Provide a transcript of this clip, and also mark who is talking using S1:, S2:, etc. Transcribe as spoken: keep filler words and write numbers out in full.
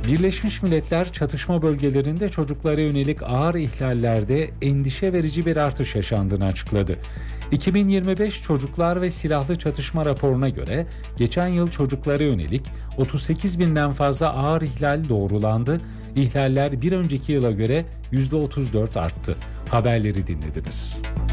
S1: Birleşmiş Milletler çatışma bölgelerinde çocuklara yönelik ağır ihlallerde endişe verici bir artış yaşandığını açıkladı. iki bin yirmi beş Çocuklar ve Silahlı Çatışma raporuna göre geçen yıl çocuklara yönelik otuz sekiz binden fazla ağır ihlal doğrulandı. İhlaller bir önceki yıla göre yüzde otuz dört arttı. Haberleri dinlediniz.